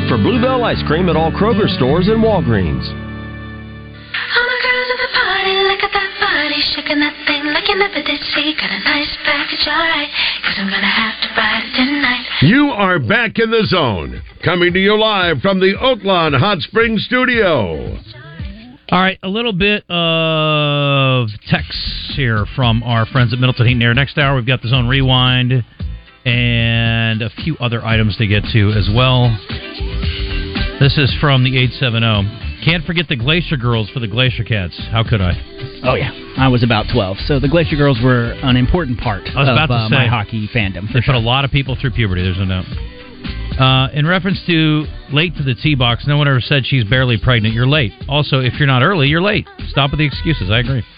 for Bluebell ice cream at all Kroger stores and Walgreens. All my girls at the party, look at that body, shaking that thing like you never did see. Got a nice package, alright, 'cause I'm gonna have to ride it tonight. You are back in the zone, coming to you live from the Oaklawn Hot Springs studio. All right, a little bit of texts here from our friends at Middleton Heat and Air. Next hour, we've got the Zone Rewind and a few other items to get to as well. This is from the 870. Can't forget the Glacier Girls for the Glacier Cats. How could I? Oh, yeah. I was about 12, so the Glacier Girls were an important part of my hockey fandom. They put a lot of people through puberty, there's no doubt. In reference to late to the tee box, no one ever said she's barely pregnant. You're late. Also, if you're not early, you're late. Stop with the excuses. I agree.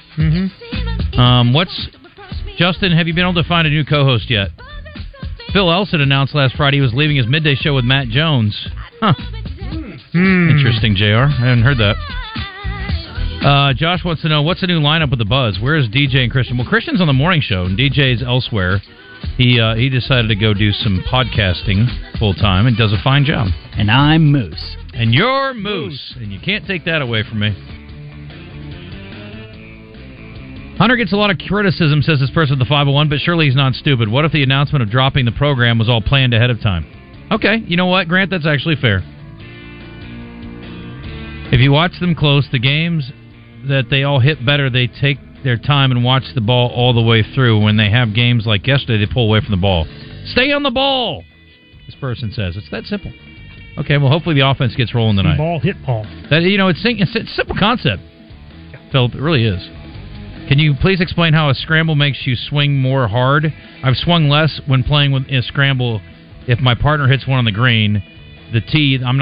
Justin, have you been able to find a new co-host yet? Phil Elson announced last Friday he was leaving his midday show with Matt Jones. Huh. Interesting, JR. I haven't heard that. Josh wants to know, what's the new lineup with the Buzz? Where is DJ and Christian? Well, Christian's on the morning show, and DJ's elsewhere. He decided to go do some podcasting full-time and does a fine job. And I'm Moose. And you're Moose. And you can't take that away from me. Hunter gets a lot of criticism, says this person with the 501, but surely he's not stupid. What if the announcement of dropping the program was all planned ahead of time? Okay, you know what, Grant? That's actually fair. If you watch them close, the games that they all hit better, they take their time and watch the ball all the way through. When they have games like yesterday, they pull away from the ball. Stay on the ball, this person says. It's that simple. Okay, well, hopefully the offense gets rolling tonight. Ball, hit ball. That, it's a simple concept, Philip. It really is. Can you please explain how a scramble makes you swing more hard? I've swung less when playing with a scramble. If my partner hits one on the green, the tee, I'm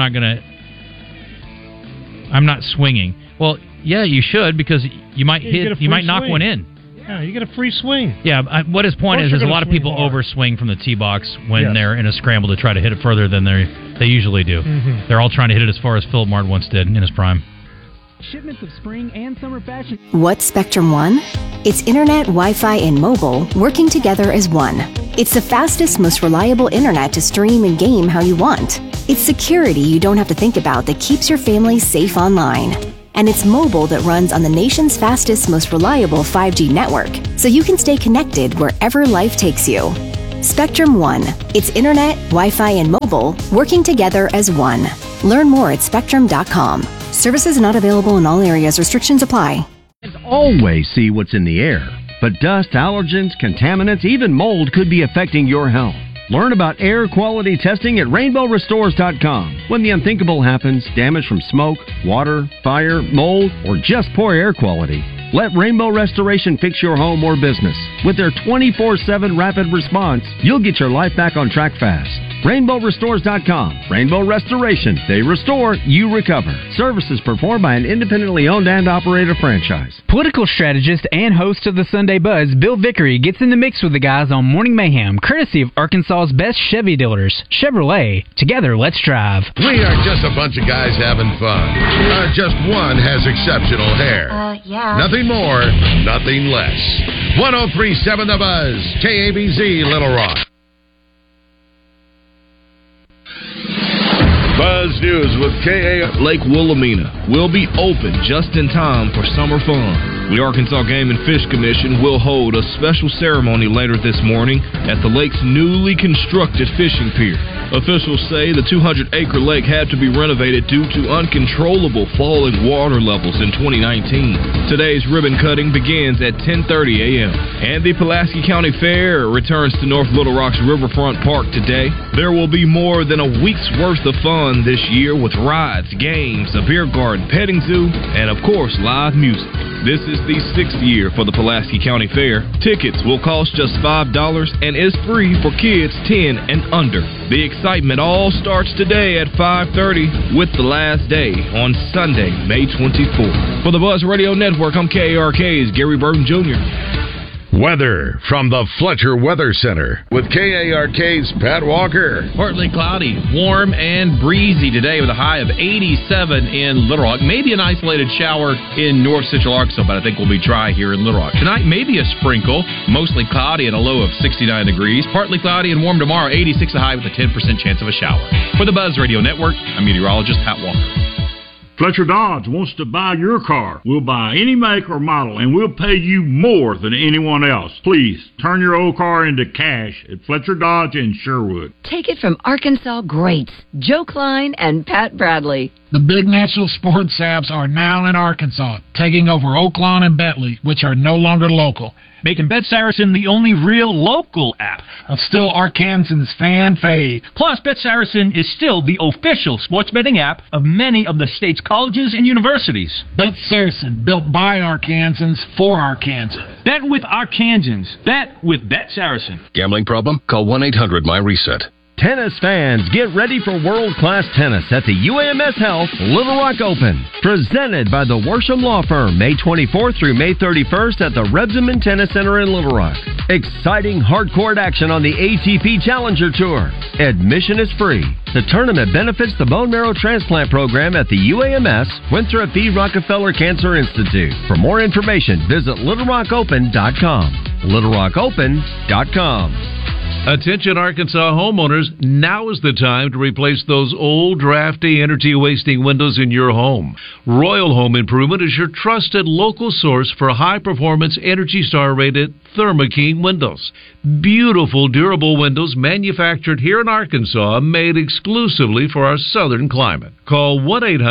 not swinging. Well, yeah, you should, because you might knock one in. Yeah, you get a free swing. Yeah, what his point is a lot of people overswing from the tee box when they're in a scramble to try to hit it further than they usually do. Mm-hmm. They're all trying to hit it as far as Philip Martin once did in his prime. Shipments of spring and summer fashion. What's Spectrum One? It's internet, Wi-Fi, and mobile working together as one. It's the fastest, most reliable internet to stream and game how you want. It's security you don't have to think about that keeps your family safe online. And it's mobile that runs on the nation's fastest, most reliable 5G network, so you can stay connected wherever life takes you. Spectrum One. It's internet, Wi-Fi, and mobile working together as one. Learn more at spectrum.com. Services not available in all areas. Restrictions apply. Always see what's in the air, but dust, allergens, contaminants, even mold could be affecting your health. Learn about air quality testing at RainbowRestores.com. When the unthinkable happens, damage from smoke, water, fire, mold, or just poor air quality, let Rainbow Restoration fix your home or business. With their 24/7 rapid response, you'll get your life back on track fast. RainbowRestores.com. Rainbow Restoration. They restore, you recover. Services performed by an independently owned and operated franchise. Political strategist and host of the Sunday Buzz, Bill Vickery, gets in the mix with the guys on Morning Mayhem, courtesy of Arkansas's best Chevy dealers, Chevrolet. Together, let's drive. We are just a bunch of guys having fun. Just one has exceptional hair. Yeah. Nothing more, nothing less. 103.7 The Buzz, KABZ, Little Rock. Buzz News with KA. Lake Wilhelmina will be open just in time for summer fun. The Arkansas Game and Fish Commission will hold a special ceremony later this morning at the lake's newly constructed fishing pier. Officials say the 200-acre lake had to be renovated due to uncontrollable falling water levels in 2019. Today's ribbon cutting begins at 10:30 a.m. And the Pulaski County Fair returns to North Little Rock's Riverfront Park today. There will be more than a week's worth of fun this year with rides, games, a beer garden, petting zoo, and of course, live music. This is the 6th year for the Pulaski County Fair. Tickets will cost just $5 and is free for kids 10 and under. The excitement all starts today at 5:30 with the last day on Sunday, May 24th. For the Buzz Radio Network, I'm KARK's Gary Burton Jr. Weather from the Fletcher Weather Center with KARK's Pat Walker. Partly cloudy, warm and breezy today with a high of 87 in Little Rock. Maybe an isolated shower in North Central Arkansas, but I think we'll be dry here in Little Rock. Tonight, maybe a sprinkle, mostly cloudy and a low of 69 degrees. Partly cloudy and warm tomorrow, 86 a high with a 10% chance of a shower. For the Buzz Radio Network, I'm meteorologist Pat Walker. Fletcher Dodge wants to buy your car. We'll buy any make or model, and we'll pay you more than anyone else. Please, turn your old car into cash at Fletcher Dodge in Sherwood. Take it from Arkansas greats, Joe Klein and Pat Bradley. The big natural sports apps are now in Arkansas, taking over Oaklawn and Bentley, which are no longer local, making Bet Saracen the only real local app. Still Arkansans' fan fave. Plus, Bet Saracen is still the official sports betting app of many of the state's colleges and universities. Bet Saracen, built by Arkansans for Arkansans. Bet with Arkansans. Bet with Bet Saracen. Gambling problem? Call 1-800-MY-RESET. Tennis fans, get ready for world-class tennis at the UAMS Health Little Rock Open. Presented by the Worsham Law Firm, May 24th through May 31st at the Rebsamen Tennis Center in Little Rock. Exciting hard-court action on the ATP Challenger Tour. Admission is free. The tournament benefits the bone marrow transplant program at the UAMS Winthrop V. Rockefeller Cancer Institute. For more information, visit LittleRockOpen.com. LittleRockOpen.com. Attention Arkansas homeowners, now is the time to replace those old, drafty, energy-wasting windows in your home. Royal Home Improvement is your trusted local source for high-performance, Energy Star-rated Thermo-King windows. Beautiful, durable windows manufactured here in Arkansas, made exclusively for our southern climate. Call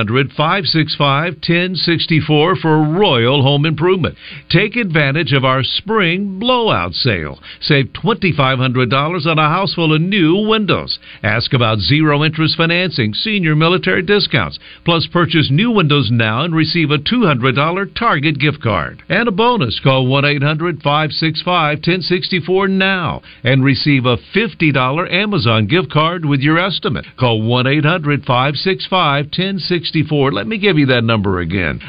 1-800-565-1064 for Royal Home Improvement. Take advantage of our spring blowout sale. Save $2,500 on a house full of new windows. Ask about zero-interest financing, senior military discounts. Plus, purchase new windows now and receive a $200 Target gift card. And a bonus, call 1-800-565-1064 now and receive a $50 Amazon gift card with your estimate. Call 1-800-565-1064. Let me give you that number again,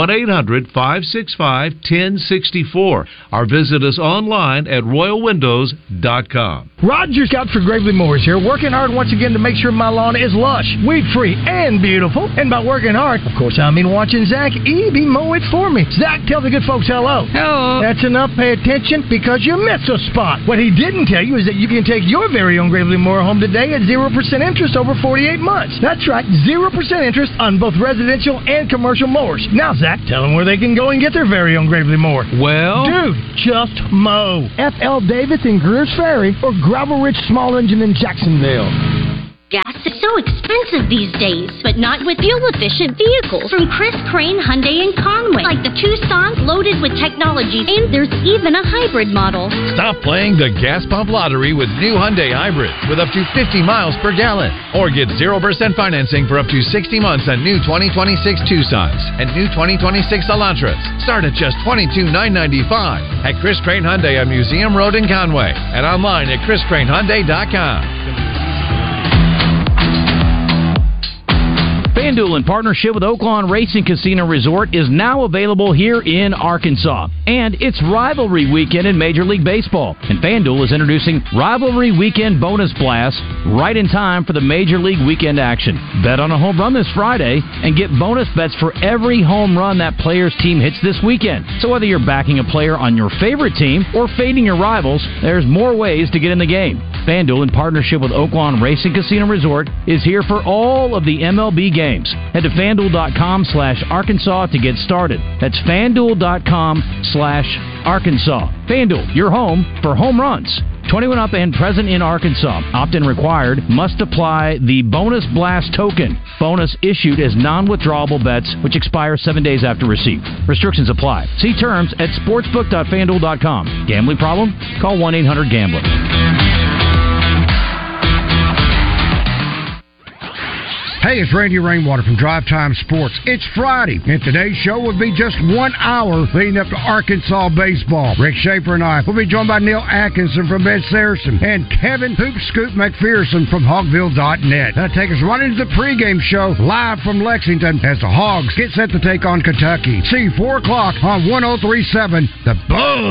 1-800-565-1064. Or visit us online at royalwindows.com. Roger Scott for Gravely Mowers here, working hard once again to make sure my lawn is lush, weed-free, and beautiful. And by working hard, of course, I mean watching Zach Eby mow it for me. Zach, tell the good folks hello. Hello. That's enough. Pay attention because you missed a spot. What he didn't tell you is that you can take your very own Gravely Mower home today at 0% interest over 48 months. That's right, 0% interest on both residential and commercial mowers. Now, Zach, tell them where they can go and get their very own Gravely Mower. Well, dude, just mow. F.L. Davis in Greers Ferry or Gravel Ridge Small Engine in Jacksonville. Gas is so expensive these days, but not with fuel-efficient vehicles from Chris Crane Hyundai in Conway, like the Tucson loaded with technology, and there's even a hybrid model. Stop playing the gas pump lottery with new Hyundai hybrids with up to 50 miles per gallon, or get 0% financing for up to 60 months on new 2026 Tucsons and new 2026 Elantras. Start at just $22,995 at Chris Crane Hyundai on Museum Road in Conway and online at chriscranehyundai.com. FanDuel, in partnership with Oaklawn Racing Casino Resort, is now available here in Arkansas. And it's Rivalry Weekend in Major League Baseball. And FanDuel is introducing Rivalry Weekend Bonus Blast right in time for the Major League Weekend action. Bet on a home run this Friday and get bonus bets for every home run that player's team hits this weekend. So whether you're backing a player on your favorite team or fading your rivals, there's more ways to get in the game. FanDuel, in partnership with Oaklawn Racing Casino Resort, is here for all of the MLB games. Head to FanDuel.com/Arkansas to get started. That's FanDuel.com/Arkansas. FanDuel, your home for home runs. 21 up and present in Arkansas. Opt-in required. Must apply the Bonus Blast token. Bonus issued as non-withdrawable bets, which expire 7 days after receipt. Restrictions apply. See terms at sportsbook.fanduel.com. Gambling problem? Call 1-800-GAMBLER. Hey, it's Randy Rainwater from Drive Time Sports. It's Friday, and today's show will be just 1 hour leading up to Arkansas baseball. Rick Schaefer and I will be joined by Neil Atkinson from Bet Saracen and Kevin Hoop Scoop McPherson from Hogville.net. That'll take us right into the pregame show live from Lexington as the Hogs get set to take on Kentucky. See you 4 o'clock on 103.7 The Buzz.